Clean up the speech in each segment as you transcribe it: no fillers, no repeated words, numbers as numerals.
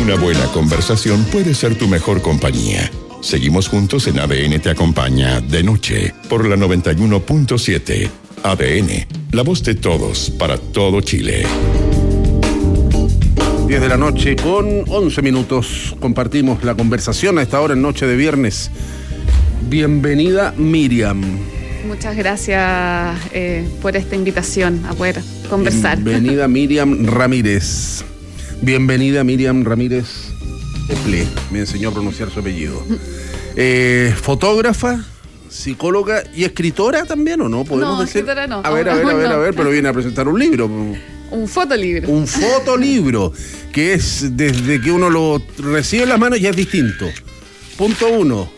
Una buena conversación puede ser tu mejor compañía. Seguimos juntos en ADN Te Acompaña de noche por la 91.7. ADN, la voz de todos para todo Chile. 10 de la noche con 11 minutos. Compartimos la conversación a esta hora en noche de viernes. Bienvenida, Miriam. Muchas gracias por esta invitación a poder conversar. Bienvenida, Miriam Ramírez. Bienvenida, Miriam Ramírez Eple. Me enseñó a pronunciar su apellido. Fotógrafa, psicóloga y escritora también, ¿o no? ¿Podemos decir? Escritora no. A ver, pero viene a presentar un libro. Un fotolibro. Un fotolibro, que es desde que uno lo recibe en las manos ya es distinto. Punto 1.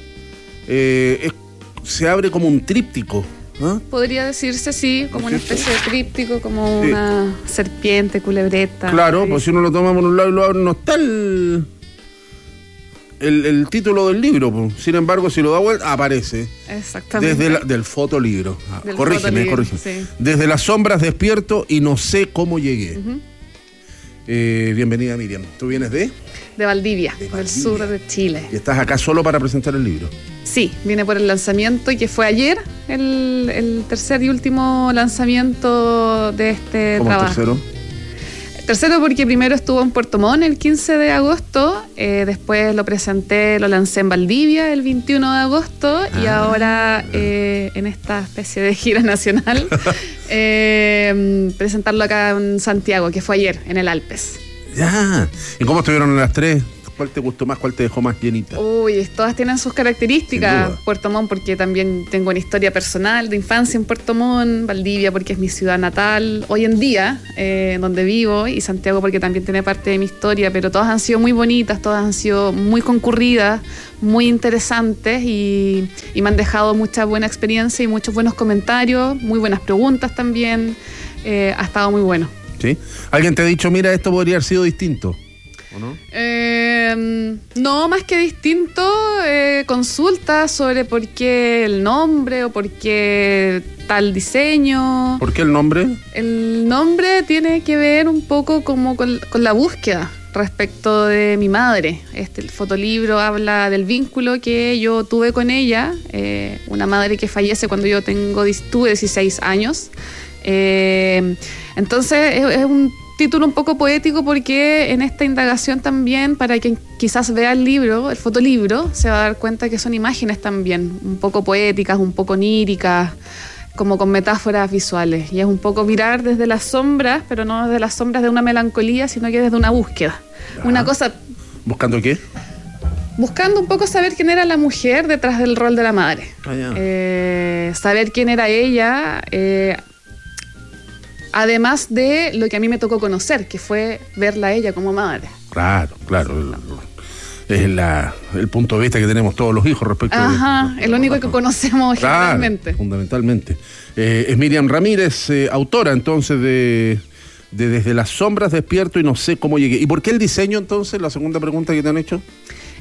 Se abre como un tríptico. ¿Ah? Podría decirse, sí, como una especie de tríptico, como una serpiente, culebreta. Claro, pues si uno lo toma por un lado y lo abre, no está el título del libro. Pues. Sin embargo, si lo da vuelta, aparece. Exactamente. Del fotolibro. Corrígeme. Sí. Desde las sombras despierto y no sé cómo llegué. Uh-huh. Bienvenida, Miriam. ¿Tú vienes de? De Valdivia, del sur de Chile. ¿Y estás acá solo para presentar el libro? Sí, viene por el lanzamiento, que fue ayer, el tercer y último lanzamiento de este trabajo. ¿Cómo tercero? Tercero porque primero estuvo en Puerto Montt el 15 de agosto, después lo lancé en Valdivia el 21 de agosto y ahora en esta especie de gira nacional presentarlo acá en Santiago, que fue ayer, en el Alpes. Ya. ¿Y cómo estuvieron las tres? ¿Cuál te gustó más? ¿Cuál te dejó más llenita? Uy, todas tienen sus características. Puerto Montt porque también tengo una historia personal de infancia en Puerto Montt, Valdivia porque es mi ciudad natal hoy en día, donde vivo, y Santiago porque también tiene parte de mi historia, pero todas han sido muy bonitas, todas han sido muy concurridas, muy interesantes y me han dejado mucha buena experiencia y muchos buenos comentarios, muy buenas preguntas también. Ha estado muy bueno. ¿Sí? ¿Alguien te ha dicho, mira, esto podría haber sido distinto? ¿O no? No, más que distinto, consultas sobre por qué el nombre o por qué tal diseño. ¿Por qué el nombre? El nombre tiene que ver un poco como con la búsqueda respecto de mi madre. El fotolibro habla del vínculo que yo tuve con ella, una madre que fallece cuando yo tuve 16 años. Entonces es un título un poco poético porque en esta indagación también, para quien quizás vea el libro, el fotolibro, se va a dar cuenta que son imágenes también un poco poéticas, un poco oníricas, como con metáforas visuales. Y es un poco mirar desde las sombras, pero no desde las sombras de una melancolía, sino que desde una búsqueda. Una cosa... ¿Buscando qué? Buscando un poco saber quién era la mujer detrás del rol de la madre. Saber quién era ella... además de lo que a mí me tocó conocer, que fue verla a ella como madre. Claro. Es el punto de vista que tenemos todos los hijos respecto el único que conocemos generalmente. Fundamentalmente. Es Miriam Ramírez, autora entonces de Desde las sombras despierto y no sé cómo llegué. ¿Y por qué el diseño entonces? La segunda pregunta que te han hecho.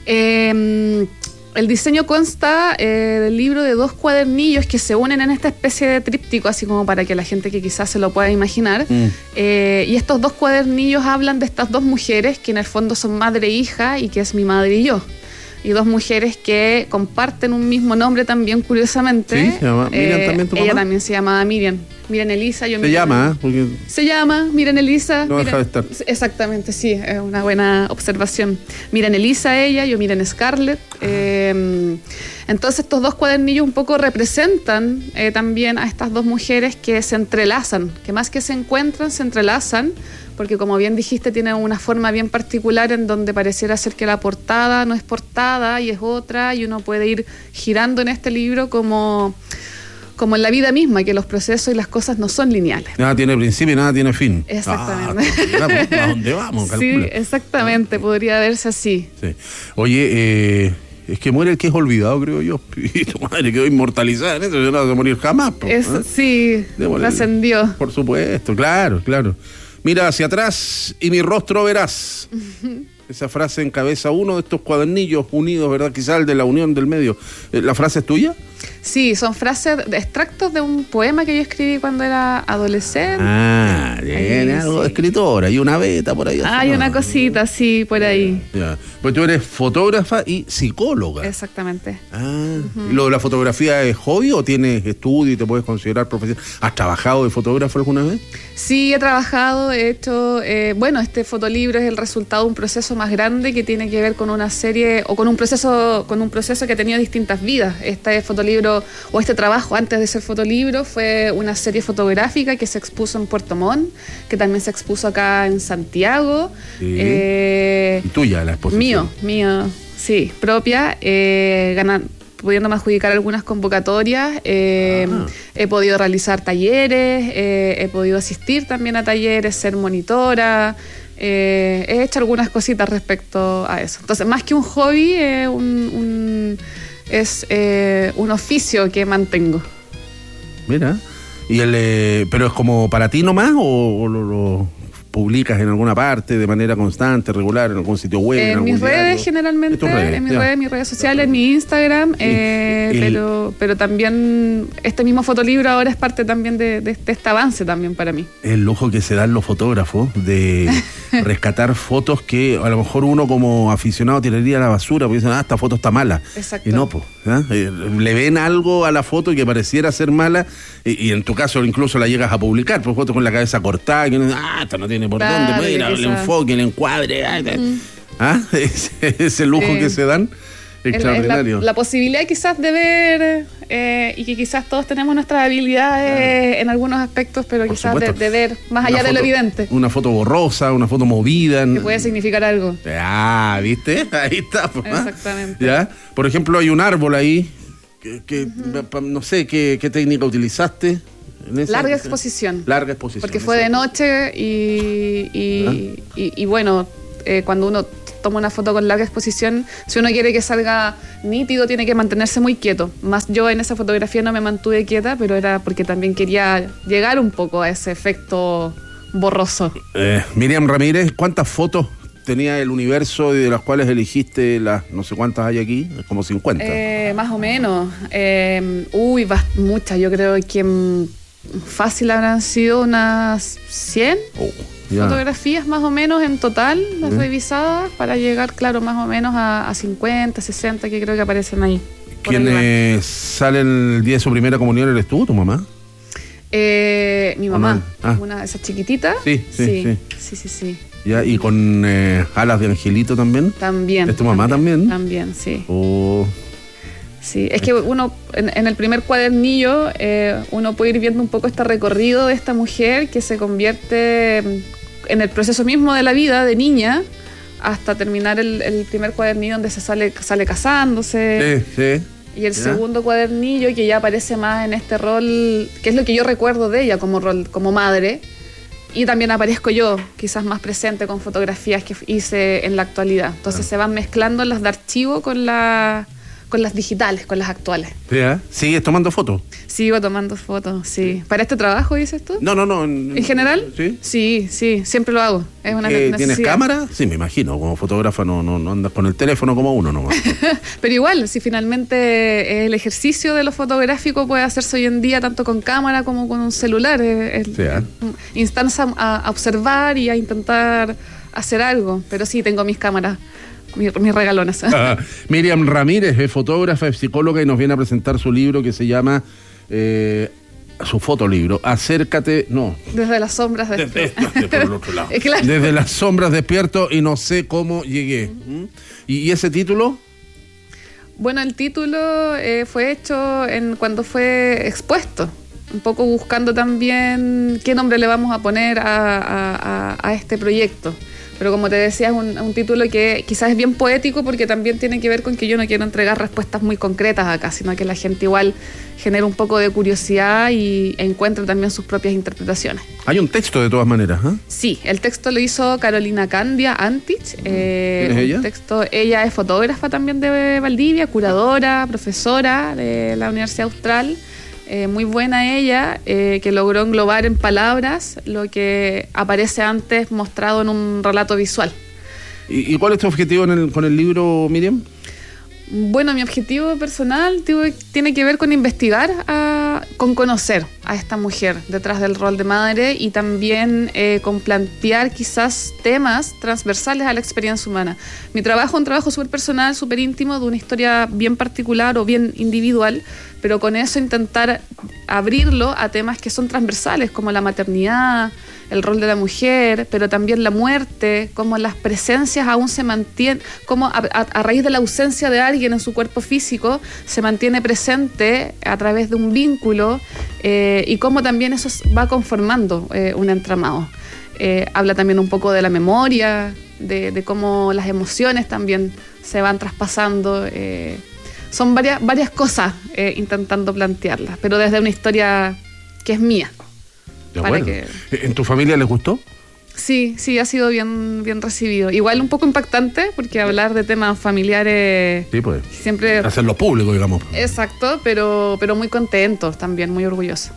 El diseño consta del libro de 2 cuadernillos que se unen en esta especie de tríptico, así como para que la gente que quizás se lo pueda imaginar. Y estos 2 cuadernillos hablan de estas 2 mujeres que en el fondo son madre e hija y que es mi madre y yo. Y 2 mujeres que comparten un mismo nombre también, curiosamente. ¿Sí? ¿Se llama Miriam también tu mamá? Ella también se llamaba Miriam. Miriam Elisa. Se llama, porque... Se llama Miriam Elisa. No deja de estar. Exactamente, sí, es una buena observación. Miriam Elisa ella, yo Miriam Scarlett. Entonces estos 2 cuadernillos un poco representan también a estas 2 mujeres que se entrelazan, que más que se encuentran, se entrelazan, porque como bien dijiste, tiene una forma bien particular en donde pareciera ser que la portada no es portada y es otra, y uno puede ir girando en este libro como en la vida misma, que los procesos y las cosas no son lineales. Nada tiene principio y nada tiene fin. Exactamente. ¿A dónde vamos? Sí, exactamente, podría verse así. Sí. Oye, es que muere el que es olvidado, creo yo. Y tu madre quedó inmortalizada en eso, no va a morir jamás. Sí, trascendió. Por supuesto, claro. Mira hacia atrás y mi rostro verás. Esa frase encabeza uno de estos cuadernillos unidos, ¿verdad? Quizás el de la unión del medio. ¿La frase es tuya? Sí, son frases, extractos de un poema que yo escribí cuando era adolescente. Tiene algo de escritora y una beta por ahí. Hay una cosita, sí, por ahí. Ya. Pues tú eres fotógrafa y psicóloga. Exactamente. ¿Y lo de la fotografía es hobby o tienes estudio y te puedes considerar profesional? ¿Has trabajado de fotógrafo alguna vez? Sí, he trabajado, he hecho, este fotolibro es el resultado de un proceso más grande que tiene que ver con una serie o con un proceso que ha tenido distintas vidas. Este fotolibro o este trabajo antes de ser fotolibro fue una serie fotográfica que se expuso en Puerto Montt, que también se expuso acá en Santiago. Sí. ¿Y tuya la exposición? Mío, sí, propia, pudiéndome adjudicar algunas convocatorias. He podido realizar talleres, he podido asistir también a talleres, ser monitora. He hecho algunas cositas respecto a eso. Entonces, más que un hobby, es un oficio que mantengo. Mira, pero es como para ti nomás o lo publicas en alguna parte de manera constante, regular, en algún sitio web? En mis redes generalmente, en mis redes sociales, en mi Instagram, pero también este mismo fotolibro ahora es parte también de este avance también para mí. El lujo que se dan los fotógrafos de rescatar fotos que a lo mejor uno como aficionado tiraría a la basura porque dicen, esta foto está mala. Exacto. Y no, pues, le ven algo a la foto que pareciera ser mala y en tu caso incluso la llegas a publicar, pues fotos con la cabeza cortada, que esta no tiene por dónde, mira, el enfoque, el encuadre. Ese lujo que se dan, extraordinario. La posibilidad quizás de ver y que quizás todos tenemos nuestras habilidades en algunos aspectos, pero por quizás de ver más allá de lo evidente. Una foto borrosa, una foto movida. Que puede significar algo. ¿Viste? Ahí está. Exactamente. ¿Ya? Por ejemplo, hay un árbol ahí, no sé qué técnica utilizaste. Larga exposición. Porque fue de noche y bueno, cuando uno toma una foto con larga exposición, si uno quiere que salga nítido, tiene que mantenerse muy quieto. Más yo en esa fotografía no me mantuve quieta, pero era porque también quería llegar un poco a ese efecto borroso. Miriam Ramírez, ¿cuántas fotos tenía el universo y de las cuales elegiste las no sé cuántas hay aquí? Como 50. Más o menos. Muchas. Yo creo que fácil habrán sido unas 100 fotografías más o menos en total, las revisadas, para llegar, claro, más o menos a 50, 60 que creo que aparecen ahí. ¿Quiénes salen el día de su primera comunión? ¿Eres tú, tu mamá? Mi mamá, una de esas chiquititas. Sí. ¿Ya? ¿Y con alas de angelito también? También. ¿Es tu mamá también? También, sí. Sí, es que uno, en el primer cuadernillo, uno puede ir viendo un poco este recorrido de esta mujer que se convierte en el proceso mismo de la vida de niña, hasta terminar el primer cuadernillo donde se sale casándose. Sí. Y el segundo cuadernillo que ya aparece más en este rol, que es lo que yo recuerdo de ella como rol, como madre. Y también aparezco yo, quizás más presente con fotografías que hice en la actualidad. Entonces se van mezclando las de archivo con las digitales, con las actuales. ¿Sigues tomando fotos? Sigo tomando fotos, sí. ¿Para este trabajo dices tú? No. ¿En general? Sí, siempre lo hago. Es una necesidad. ¿Tienes cámara? Sí, me imagino. Como fotógrafa no andas con el teléfono como uno nomás. Pero igual, si finalmente el ejercicio de lo fotográfico puede hacerse hoy en día tanto con cámara como con un celular. Instancia a observar y a intentar hacer algo. Pero sí, tengo mis cámaras. Mis regalonas. Miriam Ramírez es fotógrafa, es psicóloga y nos viene a presentar su libro que se llama su fotolibro, Acércate, Desde las sombras despierto. Por el otro lado. Claro. Desde las sombras despierto y no sé cómo llegué. ¿Y ese título? Bueno, el título fue hecho cuando fue expuesto, un poco buscando también qué nombre le vamos a poner a este proyecto. Pero como te decía, es un título que quizás es bien poético porque también tiene que ver con que yo no quiero entregar respuestas muy concretas acá, sino que la gente igual genera un poco de curiosidad y encuentra también sus propias interpretaciones. Hay un texto de todas maneras, ¿eh? Sí, el texto lo hizo Carolina Candia Antich. ¿Quién es ella? Ella es fotógrafa también de Valdivia, curadora, profesora de la Universidad Austral. Muy buena ella, que logró englobar en palabras lo que aparece antes mostrado en un relato visual. ¿Y cuál es tu objetivo con el libro, Miriam? Bueno, mi objetivo personal tiene que ver con investigar, con conocer a esta mujer detrás del rol de madre y también con plantear quizás temas transversales a la experiencia humana. Mi trabajo es un trabajo súper personal, súper íntimo, de una historia bien particular o bien individual, pero con eso intentar abrirlo a temas que son transversales, como la maternidad, el rol de la mujer, pero también la muerte, cómo las presencias aún se mantienen, cómo a raíz de la ausencia de alguien en su cuerpo físico se mantiene presente a través de un vínculo, y cómo también eso va conformando un entramado. Habla también un poco de la memoria, de cómo las emociones también se van traspasando. Son varias cosas intentando plantearlas, pero desde una historia que es mía. Bueno. ¿En tu familia les gustó? Sí, ha sido bien recibido. Igual un poco impactante, porque hablar de temas familiares... Sí, pues. Siempre... Hacerlo público, digamos. Exacto, pero muy contentos también, muy orgullosos.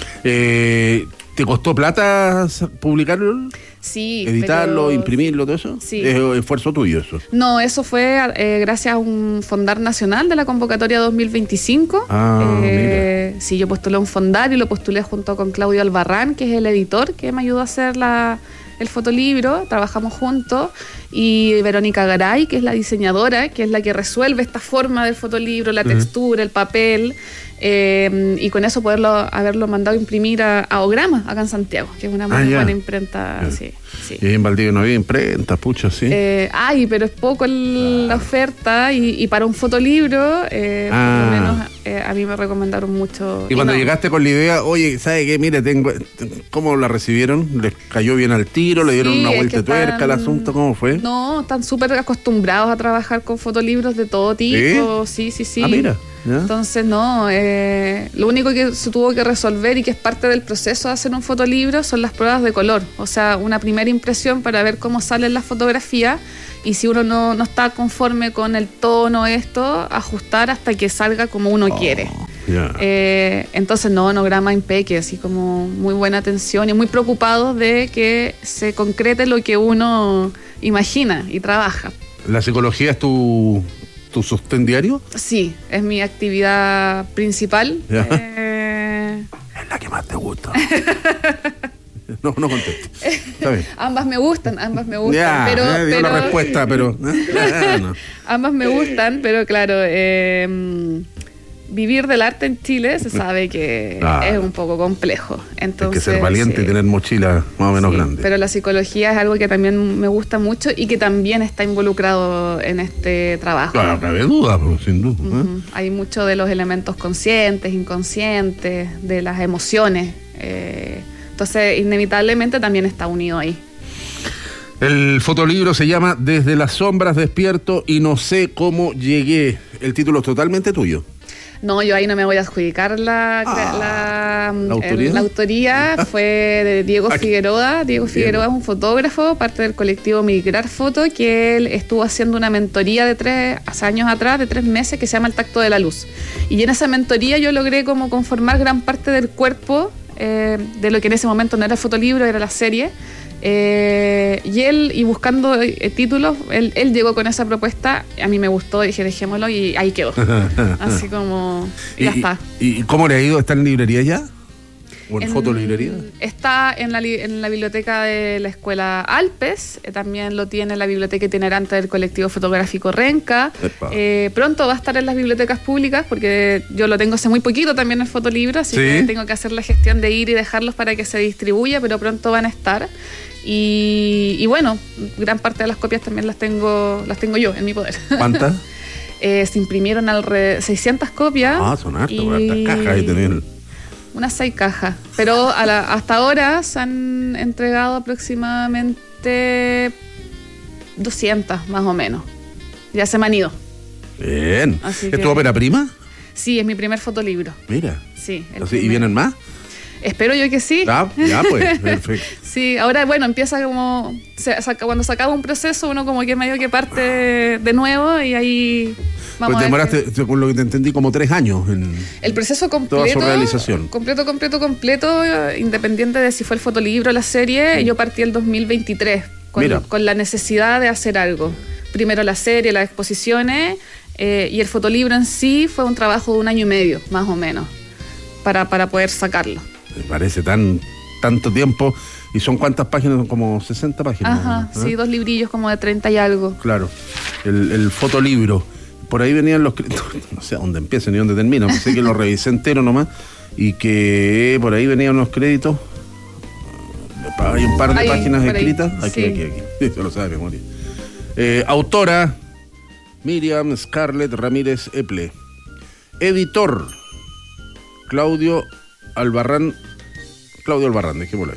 ¿Te costó plata publicarlo? Sí. ¿Editarlo, imprimirlo, todo eso? Sí. ¿Es esfuerzo tuyo eso? No, eso fue gracias a un fondar nacional de la convocatoria 2025. Mira. Sí, yo postulé un fondar y lo postulé junto con Claudio Albarrán, que es el editor que me ayudó a hacer el fotolibro. Trabajamos juntos. Y Verónica Garay, que es la diseñadora, que es la que resuelve esta forma del fotolibro, la textura, el papel, y con eso haberlo mandado a imprimir a Ograma, acá en Santiago, que es una muy buena imprenta. Sí. Y en Valdivia no había imprenta, pucha, sí. Pero es poco la oferta, y para un fotolibro, por lo menos a mí me recomendaron mucho. Y cuando llegaste con la idea, oye, ¿sabe qué? Mire, ¿cómo la recibieron? ¿Les cayó bien al tiro? ¿Le dieron una vuelta de tuerca al asunto? ¿Cómo fue? No, están súper acostumbrados a trabajar con fotolibros de todo tipo. Sí. Mira. ¿Ya? Entonces, no, lo único que se tuvo que resolver y que es parte del proceso de hacer un fotolibro son las pruebas de color. O sea, una primera impresión para ver cómo salen las fotografías, y si uno no está conforme con el tono, ajustar hasta que salga como uno quiere. Yeah. Entonces, Ograma impeque, así como muy buena atención y muy preocupados de que se concrete lo que uno imagina y trabaja. ¿La psicología es tu sostén diario? Sí, es mi actividad principal. Es la que más te gusta. No contestes. Está bien. Ambas me gustan, ya, pero dio la respuesta, pero no. Ambas me gustan, pero claro, vivir del arte en Chile se sabe que es un poco complejo. Entonces, hay que ser valiente y tener mochila más o menos grande. Pero la psicología es algo que también me gusta mucho y que también está involucrado en este trabajo. Claro, no hay duda, sin duda. Hay mucho de los elementos conscientes, inconscientes, de las emociones. Entonces, inevitablemente también está unido ahí. El fotolibro se llama Desde las sombras despierto y no sé cómo llegué. El título es totalmente tuyo. No, yo ahí no me voy a adjudicar la autoría. La autoría fue de Diego Figueroa. Diego Figueroa es un fotógrafo, parte del colectivo Migrar Foto, que él estuvo haciendo una mentoría hace años atrás, de 3 meses, que se llama El Tacto de la Luz. Y en esa mentoría yo logré como conformar gran parte del cuerpo de lo que en ese momento no era el fotolibro, era la serie. Y buscando títulos, él llegó con esa propuesta, a mí me gustó, dije dejémoslo y ahí quedó. Así como, ya está. ¿Y cómo le ha ido? ¿Está en librería ya? ¿O en fotolibrería? Está en la biblioteca de la escuela Alpes, también lo tiene en la biblioteca itinerante del colectivo fotográfico Renca. Pronto va a estar en las bibliotecas públicas, porque yo lo tengo hace muy poquito también el fotolibro, así que tengo que hacer la gestión de ir y dejarlos para que se distribuya, pero pronto van a estar. Y bueno, gran parte de las copias también las tengo yo en mi poder. ¿Cuántas? Se imprimieron 600 copias. Son hartas, hartas cajas ahí tenían. Unas 6 cajas. Pero hasta ahora se han entregado aproximadamente 200, más o menos. Ya se me han ido. Bien. ¿Es tu ópera prima? Sí, es mi primer fotolibro. Mira. Sí. ¿Y vienen más? Espero yo que sí. Ya pues, perfecto. Sí, ahora bueno, empieza como... cuando se acaba un proceso, uno como que medio que parte de nuevo y ahí... Pues demoraste, según lo que te entendí, como 3 años en el proceso completo, toda su realización. Completo, independiente de si fue el fotolibro o la serie, yo partí el 2023 con la necesidad de hacer algo. Primero la serie, las exposiciones, Y el fotolibro en sí fue un trabajo de 1 año y medio, más o menos, para poder sacarlo. Me parece tanto tiempo. ¿Y son cuántas páginas? Son como 60 páginas. Ajá, ¿no? Sí, 2 librillos como de 30 y algo. Claro, el fotolibro. Por ahí venían los... No sé a dónde empieza ni dónde termina. Sé que lo revisé entero nomás. Y que por ahí venían unos créditos. Hay un par de páginas escritas. Aquí. Se lo sabe de memoria. Autora, Miriam Scarlett Ramírez Eple. Editor, Claudio Albarrán, dejémoslo ahí.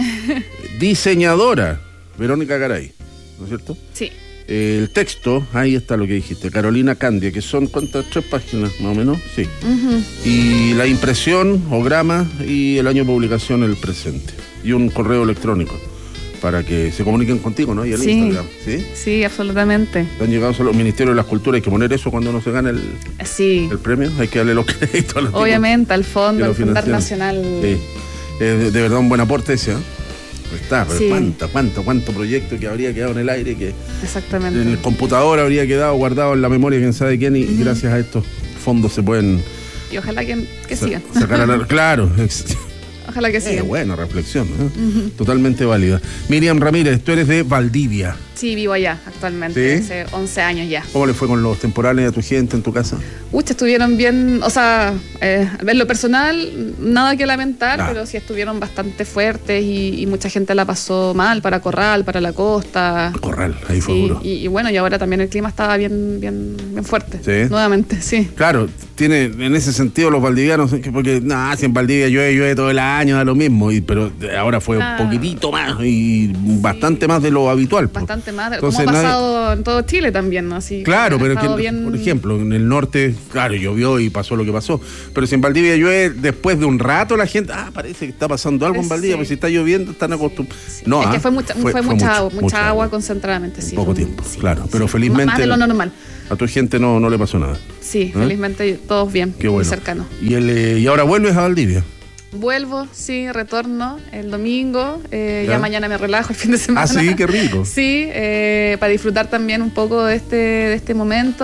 Diseñadora, Verónica Garay, ¿no es cierto? Sí. El texto, ahí está lo que dijiste, Carolina Candia, que son, ¿cuántas? 3 páginas, más o menos, sí. Y la impresión, o grama, y el año de publicación, el presente. Y un correo electrónico, para que se comuniquen contigo, ¿no? Y el Instagram, ¿sí? Sí, absolutamente. Han llegado solo los Ministerios de las Culturas, hay que poner eso cuando uno se gana el premio, hay que darle los créditos a los obviamente, al fondo, al Fondo Nacional. Sí. De verdad un buen aporte ese, ¿eh? Pero sí. ¿Cuánto proyecto que habría quedado en el aire, que exactamente en el computador habría quedado guardado en la memoria quién sabe quién, y gracias a estos fondos se pueden... Y ojalá que sigan. Sacar claro. Ojalá que sigan. Buena reflexión, ¿eh? Totalmente válida. Miriam Ramírez, tú eres de Valdivia. Sí, vivo allá actualmente, ¿sí? Hace 11 años ya. ¿Cómo le fue con los temporales a tu gente en tu casa? Estuvieron bien, o sea, en lo personal, nada que lamentar, pero sí estuvieron bastante fuertes y mucha gente la pasó mal para Corral, para la costa. Corral, ahí fue duro. Y bueno, y ahora también el clima estaba bien fuerte. ¿Sí? Nuevamente, sí. Claro, tiene en ese sentido los valdivianos, porque si en Valdivia llueve todo el año, da lo mismo, pero ahora fue un poquitito más y bastante más de lo habitual. Bastante más, entonces, como ha pasado en todo Chile también, ¿no? Así, claro, pero es que, por ejemplo, en el norte, claro, llovió y pasó lo que pasó, pero si en Valdivia llueve, después de un rato la gente, parece que está pasando algo en Valdivia, pues si está lloviendo están acostumbrados. No, es que fue mucha agua concentradamente, sí. Poco tiempo, claro, pero felizmente... Más de lo normal. A tu gente no le pasó nada. Sí, felizmente todos bien, qué bueno. Muy cercanos. ¿Y ahora vuelves a Valdivia? Vuelvo, sí, retorno el domingo, ya mañana me relajo el fin de semana. Sí, qué rico. Sí, para disfrutar también un poco de este momento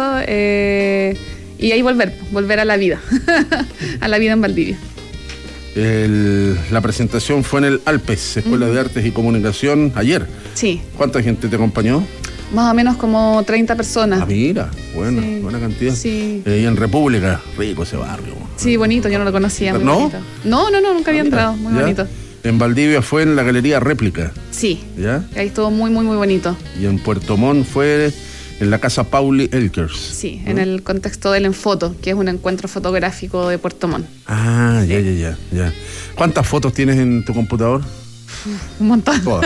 y ahí volver a la vida, a la vida en Valdivia. La presentación fue en el Alpes, Escuela de Artes y Comunicación, ayer. Sí. ¿Cuánta gente te acompañó? Más o menos como 30 personas. Mira, buena cantidad. Sí. Y en República, rico ese barrio. Sí, bonito, yo no lo conocía. Muy bonito. No, nunca había entrado, muy bonito. En Valdivia fue en la Galería Réplica. Sí. ¿Ya? Ahí estuvo muy bonito. Y en Puerto Montt fue en la Casa Pauli Elkers. Sí, en el contexto del Enfoto, que es un encuentro fotográfico de Puerto Montt. Ya. ¿Cuántas fotos tienes en tu computador? Un montón. ¿Todas?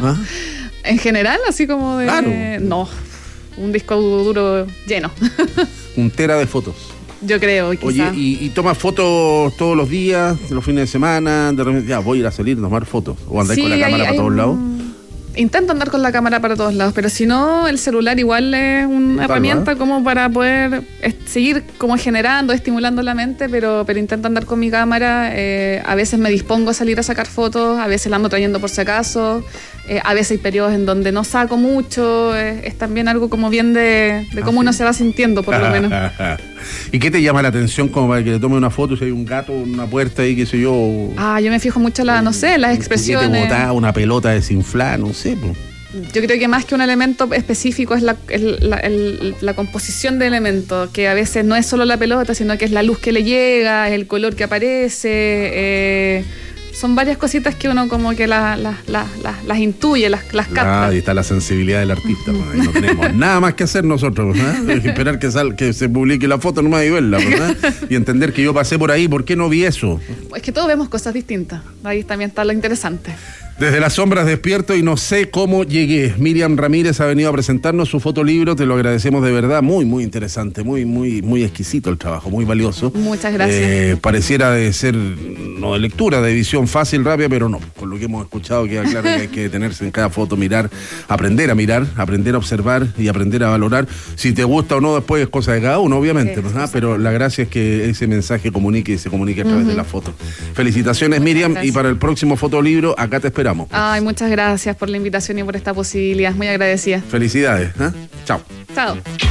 En general, así como de... Claro. No, un disco duro lleno. 1 tera de fotos. Yo creo, quizás. Oye, ¿y tomas fotos todos los días, los fines de semana? De repente, voy a ir a salir a tomar fotos. ¿O andáis con la cámara para todos lados? Intento andar con la cámara para todos lados, pero si no, el celular igual es una herramienta como para poder seguir como generando, estimulando la mente, pero intento andar con mi cámara. A veces me dispongo a salir a sacar fotos, a veces la ando trayendo por si acaso, a veces hay periodos en donde no saco mucho, es también algo como bien de cómo uno se va sintiendo, por lo menos. ¿Y qué te llama la atención como para que le tome una foto, si hay un gato, una puerta ahí, qué sé yo? Yo me fijo mucho las expresiones. Botá, una pelota desinflada, no sé, pues. Yo creo que más que un elemento específico es la composición de elementos, que a veces no es solo la pelota, sino que es la luz que le llega, es el color que aparece, son varias cositas que uno como que las intuye, las capta. Ahí está la sensibilidad del artista, ahí no tenemos nada más que hacer nosotros, esperar que se publique la foto nomás y verla, y entender que yo pasé por ahí, ¿por qué no vi eso? Es que todos vemos cosas distintas, ahí también está lo interesante. Desde las sombras despierto y no sé cómo llegué. Miriam Ramírez ha venido a presentarnos su fotolibro, te lo agradecemos de verdad, muy interesante, muy exquisito el trabajo, muy valioso. Muchas gracias. Pareciera de ser, no de lectura, de edición fácil, rápida, pero no, con lo que hemos escuchado queda claro que hay que detenerse en cada foto, aprender a mirar, aprender a observar y aprender a valorar. Si te gusta o no después es cosa de cada uno, obviamente, pero la gracia es que ese mensaje se comunique a través de la foto. Felicitaciones, Miriam, y para el próximo fotolibro, acá te esperamos. Ay, muchas gracias por la invitación y por esta posibilidad. Muy agradecida. Felicidades. Chao. Chao.